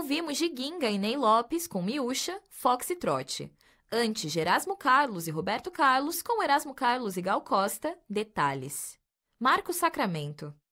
Ouvimos de Ginga e Ney Lopes com Miúcha, Foxtrot. Antes, de Erasmo Carlos e Roberto Carlos com Erasmo Carlos e Gal Costa, Detalhes. Marco Sacramento.